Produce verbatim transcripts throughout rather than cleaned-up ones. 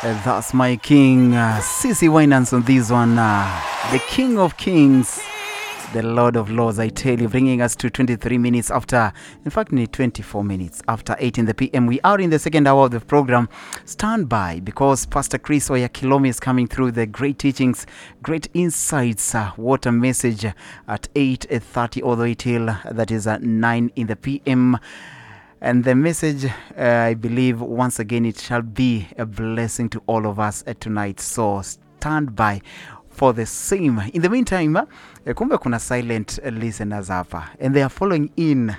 Uh, that's my king, uh, Sissy Winans on this one. Uh, the King of Kings, the Lord of Lords, I tell you, bringing us to twenty-three minutes after, in fact, nearly twenty-four minutes after eight in the P M. We are in the second hour of the program. Stand by, because Pastor Chris Oyakhilome is coming through the great teachings, great insights. Uh, what a message at eight thirty all the way till, uh, that is at nine in the P M. And the message, uh, I believe, once again, it shall be a blessing to all of us uh, tonight. So stand by for the same. In the meantime, uh, kumbe kuna silent uh, listeners hapa, and they are following in.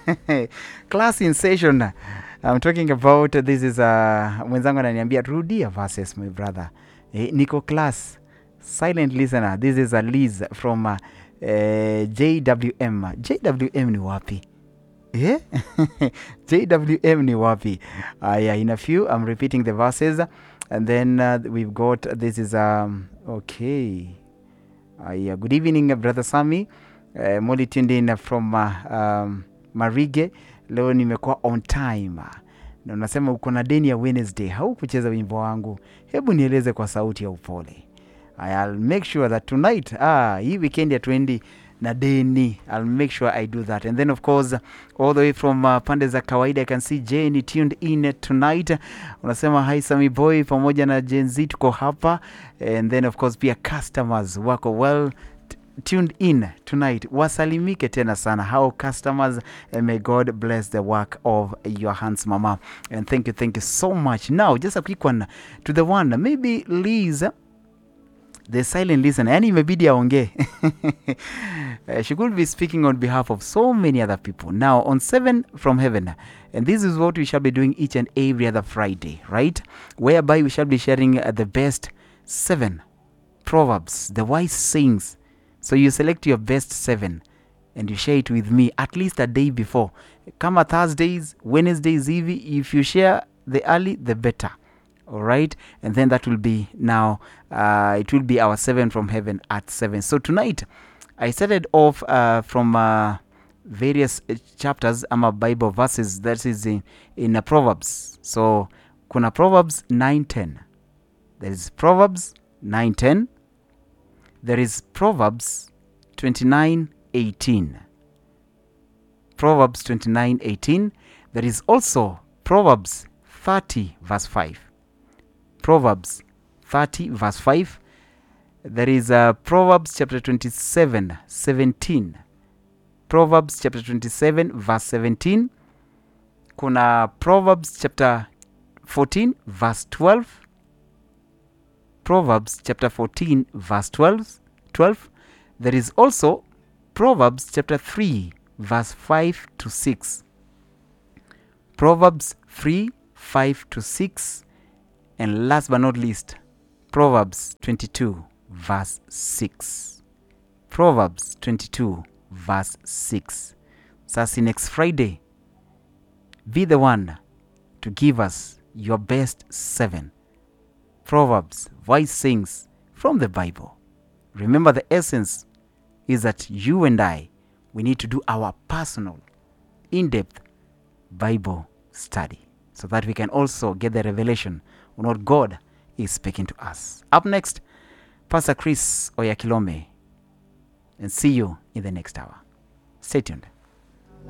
Class in session. I'm talking about, uh, this is, uh, mwenzangu ananiambia, rudia verses, my brother. Eh, niko class. Silent listener. This is a Liz from uh, uh, J W M. J W M ni wapi? Yeah? J W M ni wapi? Uh, yeah, in a few, I'm repeating the verses. And then uh, we've got, this is, um, okay. Uh, yeah, good evening, uh, Brother Sammy. Uh, Molly tuned in from uh, um, Marige. Leo nimekuwa on time. Na unasema uko na deni ya Wednesday. Haukucheza wimbo wangu. Hebu nieleze kwa sauti ya upole. I'll make sure that tonight, ah, hii weekend ya twenty na deni, I'll make sure I do that. And then of course, all the way from uh, pande za kawaida, I can see Jane tuned in tonight. Unasema hi Sammy boy, pamoja na Gen Z tuko hapa. And then of course pia customers wako well t- tuned in tonight. Wasalimike tena sana how customers, and may God bless the work of your hands, mama. And thank you, thank you so much. Now just a quick one to the one, maybe Liz, the silent listener, yani imebidi aongee. uh, she could be speaking on behalf of so many other people. Now on seven from heaven, and this is what we shall be doing each and every other Friday, right? Whereby we shall be sharing uh, the best seven proverbs, the wise sayings. So you select your best seven and you share it with me at least a day before. Kama Thursdays, Wednesdays, if you share the early, the better. All right, and then that will be now, uh, it will be our seven from heaven at seven. So tonight, I started off uh, from uh, various uh, chapters, ama Bible verses, that is in, in uh, Proverbs. So, kuna Proverbs nine ten. There is Proverbs nine ten. There is Proverbs twenty-nine eighteen. Proverbs twenty-nine eighteen. There is also Proverbs thirty verse five. Proverbs thirty verse five. There is uh, Proverbs chapter twenty-seven seventeen. Proverbs chapter twenty-seven verse seventeen. Kuna Proverbs chapter fourteen verse twelve. Proverbs chapter fourteen verse twelve. twelve. There is also Proverbs chapter three verse five to six. Proverbs three, five to six. And last but not least, Proverbs twenty-two verse six. Proverbs twenty-two verse six. So see next Friday, be the one to give us your best seven Proverbs, wise sayings from the Bible. Remember, the essence is that you and I, we need to do our personal, in-depth Bible study so that we can also get the revelation on what God is speaking to us. Up next, Pastor Chris Oyakhilome, and see you in the next hour. Stay tuned.